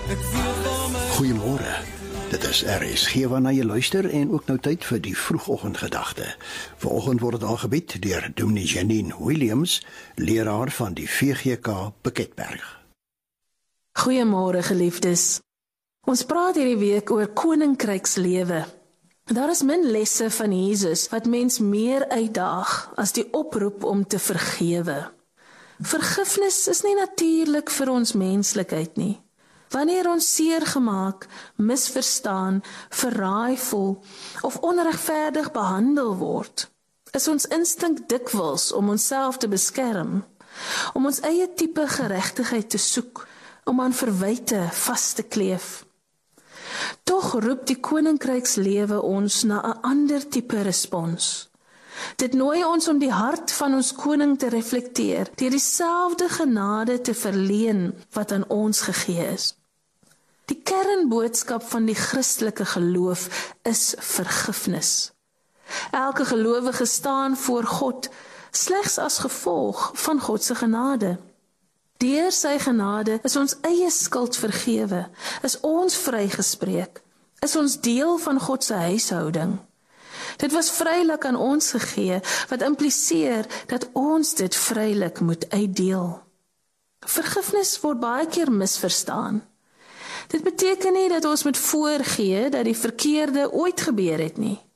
Goeiemôre. Dit is RSG waarna jy luister en ook nou tyd vir die vroegoggendgedagte. Vanoggend word dit aangebied deur Dominee Janine Williams, leraar van die VGK Piketberg. Goeiemôre geliefdes. Ons praat hierdie week oor koninkrykslewe. Daar is min lesse van Jesus wat mens meer uitdaag as die oproep om te vergewe. Vergifnis is nie natuurlik vir ons menslikheid nie. Wanneer ons seer gemaak, misverstaan, verraai voel of onregverdig behandel word, is ons instink dikwels om onsself te beskerm, om ons eie tipe geregtigheid te soek, om aan verwyte vas te kleef. Tog roep die koninkrykslewe ons na 'n ander tipe respons. Dit nooi ons om die hart van ons koning te reflekteer, deur dieselfde genade te verleen wat aan ons gegee is. Die kernboodskap van die Christelike geloof is vergifnis. Elke gelowige staan voor God slegs as gevolg van God se genade. Deur sy genade is ons eie skuld vergewe, is ons vrygespreek, is ons deel van God se huishouding. Dit was vrylik aan ons gegee, wat impliseer dat ons dit vrylik moet uitdeel. Vergifnis word baie keer misverstaan. Dit beteken nie dat ons moet voorgee dat die verkeerde ooit gebeur het nie.